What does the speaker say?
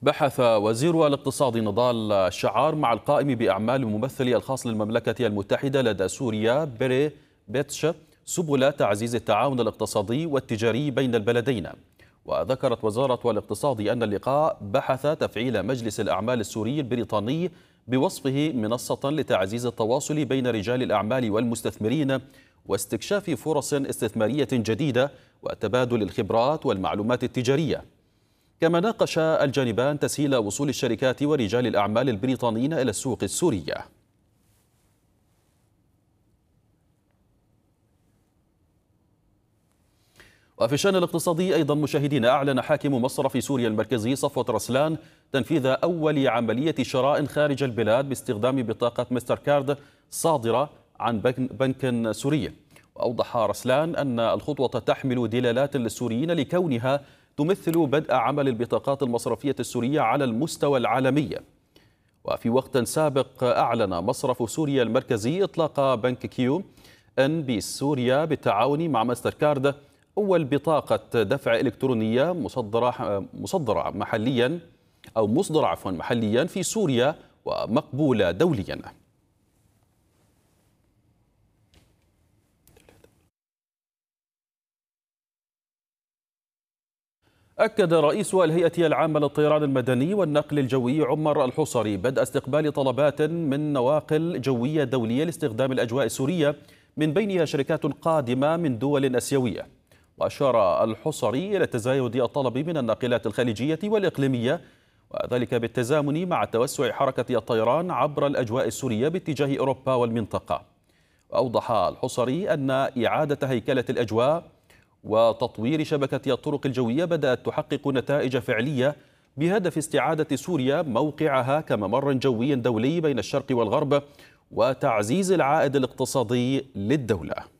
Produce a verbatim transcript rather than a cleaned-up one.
بحث وزير الاقتصاد نضال الشعار مع القائم بأعمال الممثل الخاص للمملكة المتحدة لدى سوريا بيري بيتش سبل تعزيز التعاون الاقتصادي والتجاري بين البلدين. وذكرت وزارة الاقتصاد أن اللقاء بحث تفعيل مجلس الأعمال السوري البريطاني بوصفه منصة لتعزيز التواصل بين رجال الأعمال والمستثمرين واستكشاف فرص استثمارية جديدة وتبادل الخبرات والمعلومات التجارية. كما ناقش الجانبان تسهيل وصول الشركات ورجال الأعمال البريطانيين إلى السوق السورية. وفي الشأن الاقتصادي أيضا مشاهدين، أعلن حاكم مصرف سوريا المركزي صفوة رسلان تنفيذ أول عملية شراء خارج البلاد باستخدام بطاقة مستر كارد صادرة عن بنك سوري. وأوضح رسلان أن الخطوة تحمل دلالات للسوريين لكونها تمثل بدء عمل البطاقات المصرفية السورية على المستوى العالمي. وفي وقت سابق أعلن مصرف سوريا المركزي إطلاق بنك كيو إن بسوريا بالتعاون مع ماستر كارد أول بطاقة دفع إلكترونية مصدرة مصدرة محليا أو مصدرة عفوا محليا في سوريا ومقبولة دوليا. أكد رئيس الهيئة العامة للطيران المدني والنقل الجوي عمر الحصري بدء استقبال طلبات من نواقل جوية دولية لاستخدام الأجواء السورية من بينها شركات قادمة من دول آسيوية. وأشار الحصري إلى تزايد الطلب من الناقلات الخليجية والإقليمية، وذلك بالتزامن مع توسع حركة الطيران عبر الأجواء السورية باتجاه أوروبا والمنطقة. وأوضح الحصري أن إعادة هيكلة الأجواء وتطوير شبكة الطرق الجوية بدأت تحقق نتائج فعلية بهدف استعادة سوريا موقعها كممر جوي دولي بين الشرق والغرب وتعزيز العائد الاقتصادي للدولة.